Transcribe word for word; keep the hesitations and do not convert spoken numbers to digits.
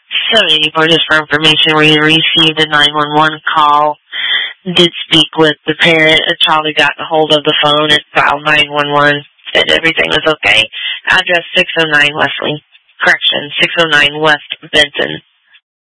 seven eighty-four, just for information, where you received a nine one one call. Did speak with the parent. A child who got a hold of the phone and dialed nine one one. Said everything was okay. Address six oh nine Wesley. Correction, six oh nine West Benton.